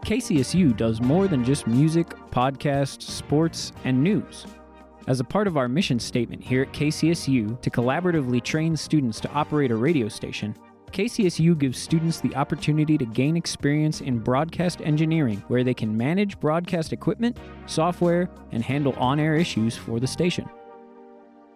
KCSU does more than just music, podcasts, sports, and news. As a part of our mission statement here at KCSU to collaboratively train students to operate a radio station, KCSU gives students the opportunity to gain experience in broadcast engineering, where they can manage broadcast equipment, software, and handle on-air issues for the station.